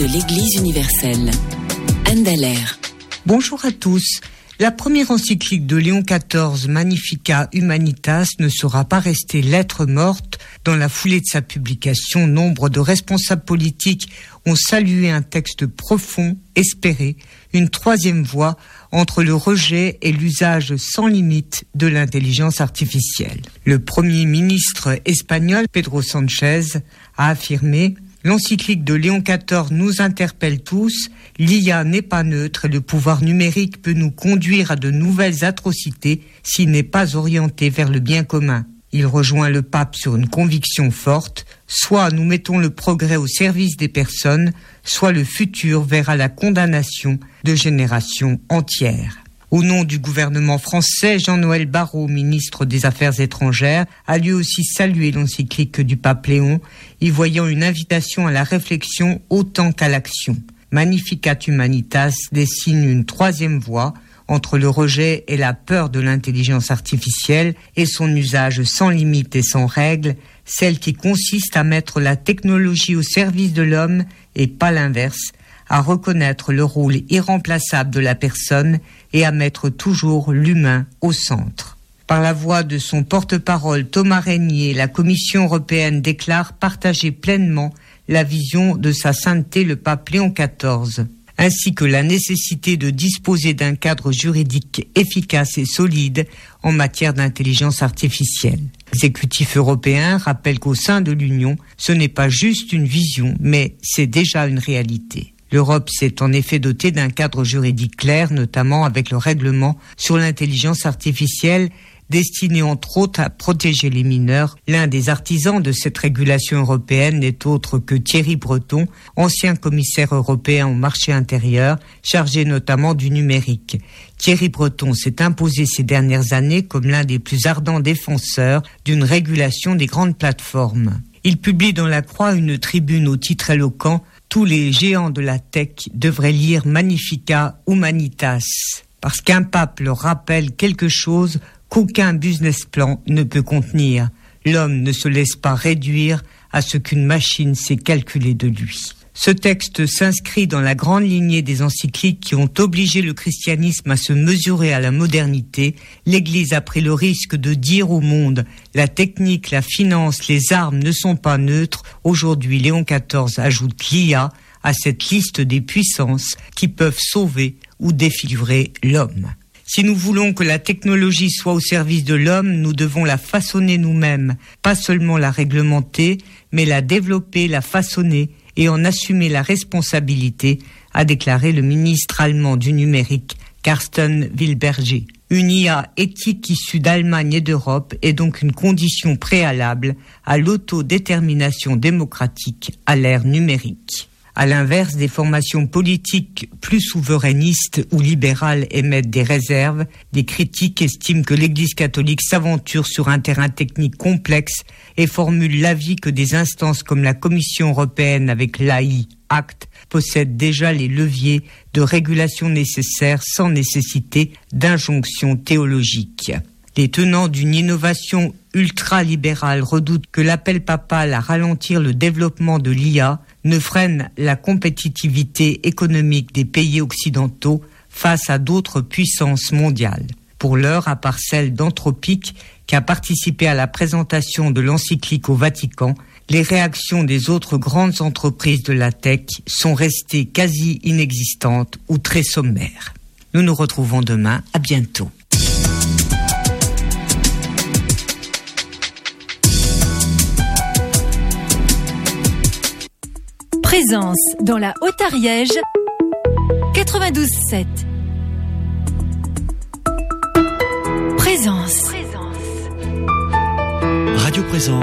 l'Église universelle. Anne Dallaire. Bonjour à tous. La première encyclique de Léon XIV, Magnificat Humanitas, ne sera pas restée lettre morte. Dans la foulée de sa publication, nombre de responsables politiques ont salué un texte profond, espéré, une troisième voie entre le rejet et l'usage sans limite de l'intelligence artificielle. Le premier ministre espagnol, Pedro Sánchez, a affirmé « L'encyclique de Léon XIV nous interpelle tous, l'IA n'est pas neutre et le pouvoir numérique peut nous conduire à de nouvelles atrocités s'il n'est pas orienté vers le bien commun. » Il rejoint le pape sur une conviction forte, soit nous mettons le progrès au service des personnes, soit le futur verra la condamnation de générations entières. Au nom du gouvernement français, Jean-Noël Barrot, ministre des Affaires étrangères, a lui aussi salué l'encyclique du pape Léon, y voyant une invitation à la réflexion autant qu'à l'action. Magnificat Humanitas dessine une troisième voie entre le rejet et la peur de l'intelligence artificielle et son usage sans limite et sans règles, celle qui consiste à mettre la technologie au service de l'homme et pas l'inverse, à reconnaître le rôle irremplaçable de la personne et à mettre toujours l'humain au centre. Par la voix de son porte-parole Thomas Régnier, la Commission européenne déclare partager pleinement la vision de sa sainteté le pape Léon XIV, ainsi que la nécessité de disposer d'un cadre juridique efficace et solide en matière d'intelligence artificielle. L'exécutif européen rappelle qu'au sein de l'Union, ce n'est pas juste une vision, mais c'est déjà une réalité. L'Europe s'est en effet dotée d'un cadre juridique clair, notamment avec le règlement sur l'intelligence artificielle, destiné entre autres à protéger les mineurs. L'un des artisans de cette régulation européenne n'est autre que Thierry Breton, ancien commissaire européen au marché intérieur, chargé notamment du numérique. Thierry Breton s'est imposé ces dernières années comme l'un des plus ardents défenseurs d'une régulation des grandes plateformes. Il publie dans La Croix une tribune au titre éloquent « Tous les géants de la tech devraient lire Magnificat Humanitas » parce qu'un pape leur rappelle quelque chose qu'aucun business plan ne peut contenir. L'homme ne se laisse pas réduire à ce qu'une machine sait calculer de lui. Ce texte s'inscrit dans la grande lignée des encycliques qui ont obligé le christianisme à se mesurer à la modernité. L'Église a pris le risque de dire au monde « La technique, la finance, les armes ne sont pas neutres ». Aujourd'hui, Léon XIV ajoute l'IA à cette liste des puissances qui peuvent sauver ou défigurer l'homme. Si nous voulons que la technologie soit au service de l'homme, nous devons la façonner nous-mêmes, pas seulement la réglementer, mais la développer, la façonner et en assumer la responsabilité, a déclaré le ministre allemand du numérique, Carsten Wilberger. Une IA éthique issue d'Allemagne et d'Europe est donc une condition préalable à l'autodétermination démocratique à l'ère numérique. À l'inverse, des formations politiques plus souverainistes ou libérales émettent des réserves. Des critiques estiment que l'Église catholique s'aventure sur un terrain technique complexe et formule l'avis que des instances comme la Commission européenne avec l'AI Act possèdent déjà les leviers de régulation nécessaires sans nécessité d'injonction théologique. Les tenants d'une innovation ultralibérale redoutent que l'appel papal à ralentir le développement de l'IA ne freine la compétitivité économique des pays occidentaux face à d'autres puissances mondiales. Pour l'heure, à part celle d'Anthropic, qui a participé à la présentation de l'encyclique au Vatican, les réactions des autres grandes entreprises de la tech sont restées quasi inexistantes ou très sommaires. Nous nous retrouvons demain. À bientôt. Présence dans la Haute-Ariège, 92.7. Présence. Radio Présence.